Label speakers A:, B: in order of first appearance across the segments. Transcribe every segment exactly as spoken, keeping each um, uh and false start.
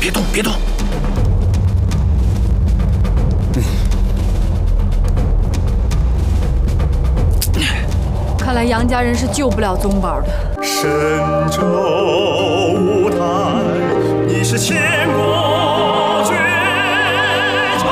A: 别动，别动。
B: 看来杨家人是救不了宗宝的。
C: 神州舞台，你是千古绝唱。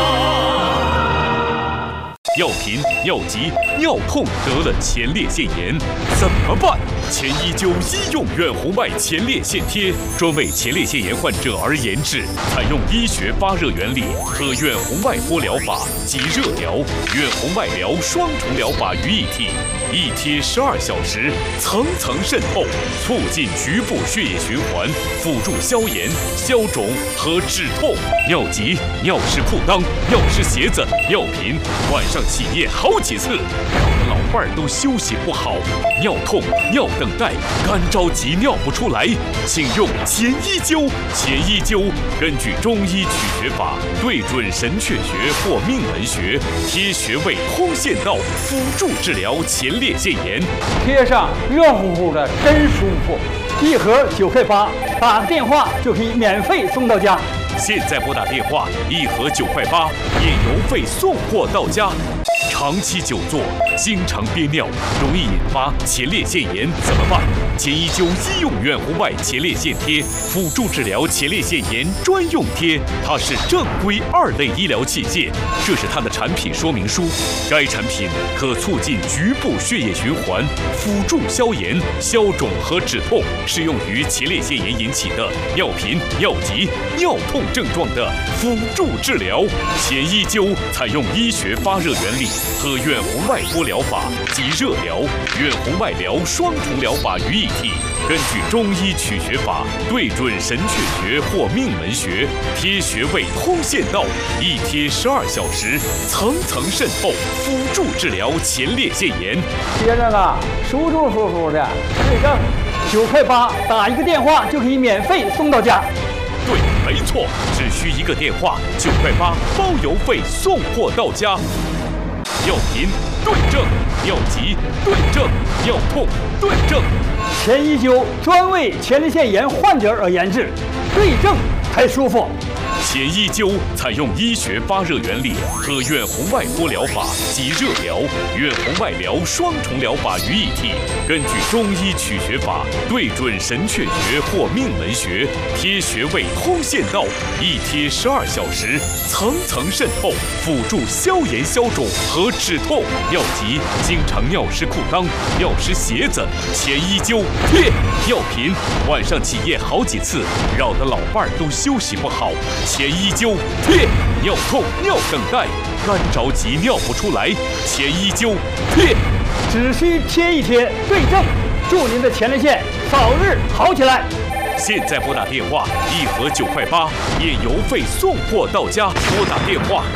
D: 尿频、尿急、尿痛得了前列腺炎，怎么办？前医灸医用远红外前列腺贴，专为前列腺炎患者而研制，采用医学发热原理和远红外波疗法及热疗、远红外疗双重疗法于一体，一贴十二小时，层层渗透，促进局部血液循环，辅助消炎、消肿和止痛。尿急、尿湿裤裆、尿湿鞋子、尿频，晚上起夜好几次，搞得老伴儿都休息不好。尿痛、尿等待、干着急尿不出来，请用前医灸。前医灸根据中医取穴法，对准神阙穴或命门穴，贴穴位通线道，辅助治疗前列腺炎。
E: 贴上热乎乎的，真舒服。一盒九块八，打个电话就可以免费送到家。
D: 现在拨打电话，一盒九块八，免邮费送货到家。长期久坐，经常憋尿，容易引发前列腺炎，怎么办？前医灸医用远红外前列腺贴，辅助治疗前列腺炎专用贴，它是正规二类医疗器械。这是它的产品说明书。该产品可促进局部血液循环，辅助消炎、消肿和止痛，适用于前列腺炎引起的尿频、尿急、尿痛症状的辅助治疗。前医灸采用医学发热原理和远红外波疗法及热疗、远红外疗双重疗法于一体，根据中医取穴法，对准神阙穴或命门穴，贴穴位通线道，一贴十二小时，层层渗透，辅助治疗前列腺炎。
E: 贴着呢，舒舒服服的，对症。九块八，打一个电话就可以免费送到家。
D: 对，没错，只需一个电话，九块八，包邮费送货到家。尿频对症，尿急对症，尿痛对症。
E: 前医灸专为前列腺炎患者而研制，对症才舒服。
D: 前医灸采用医学发热原理和远红外波疗法及热疗、远红外疗双重疗法于一体，根据中医取穴法，对准神阙穴或命门穴，贴穴位通线道，一贴十二小时，层层渗透，辅助消炎消肿和止痛。尿急、经常尿湿裤裆、尿湿鞋子，前医灸贴。尿频，晚上起夜好几次，扰得老伴儿都休息不好。前医灸贴。尿痛、尿等待、干着急尿不出来，前医灸贴。
E: 只需贴一贴，对症，祝您的前列腺早日好起来。
D: 现在拨打电话，一盒九块八，免邮费送货到家。拨打电话